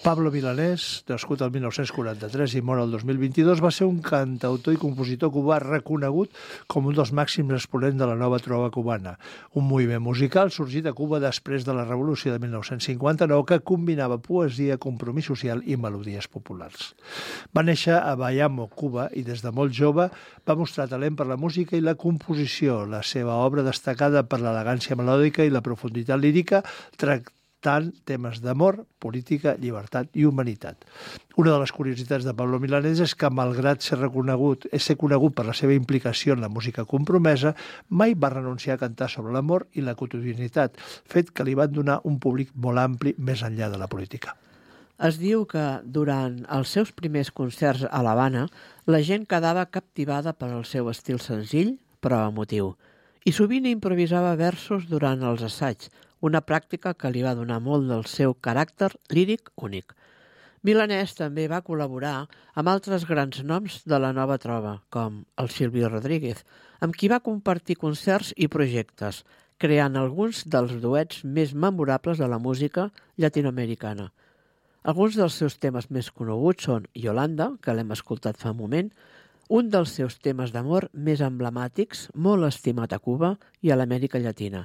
Pablo Milanés, nascut el 1943 i mort el 2022, va ser un cantautor i compositor cubà reconegut com un dels màxims exponents de la nova trova cubana, un moviment musical sorgit a Cuba després de la Revolució de 1959 que combinava poesia, compromís social i melodies populars. Va néixer a Bayamo, Cuba, i des de molt jove va mostrar talent per la música i la composició. La seva obra destacada per l'elegància melòdica i la profunditat lírica tractant temes d'amor, política, llibertat i humanitat. Una de les curiositats de Pablo Milanés és que, malgrat ser conegut per la seva implicació en la música compromesa, mai va renunciar a cantar sobre l'amor i la quotidianitat, fet que li van donar un públic molt ampli més enllà de la política. Es diu que, durant els seus primers concerts a l'Havana, la gent quedava captivada per el seu estil senzill, però emotiu, i sovint improvisava versos durant els assaigs, una pràctica que li va donar molt del seu caràcter líric únic. Milanés també va col·laborar amb altres grans noms de la nova trova, com el Silvio Rodríguez, amb qui va compartir concerts i projectes, creant alguns dels duets més memorables de la música llatinoamericana. Alguns dels seus temes més coneguts són Yolanda, que l'hem escoltat fa un moment, un dels seus temes d'amor més emblemàtics, molt estimat a Cuba i a l'Amèrica Llatina.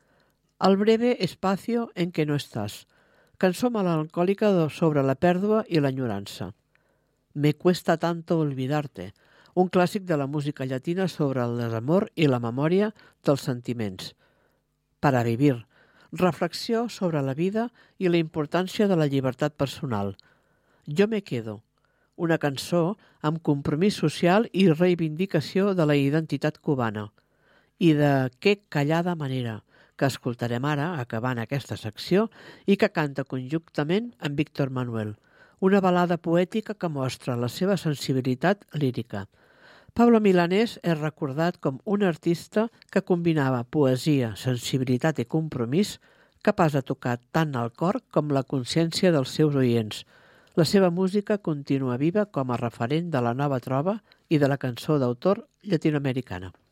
El breve espacio en que no estás, cançó melancòlica sobre la pèrdua i l'enyorança. Me cuesta tanto olvidarte, un clàssic de la música llatina sobre el desamor i la memòria dels sentiments. Para vivir, reflexió sobre la vida i la importància de la llibertat personal. Yo me quedo, una cançó amb compromís social i reivindicació de la identitat cubana. I de Qué callada manera, que escoltarem ara, acabant aquesta secció, i que canta conjuntament amb Víctor Manuel, una balada poètica que mostra la seva sensibilitat lírica. Pablo Milanés és recordat com un artista que combinava poesia, sensibilitat i compromís, capaç de tocar tant el cor com la consciència dels seus oients. La seva música continua viva com a referent de la nova trova i de la cançó d'autor llatinoamericana.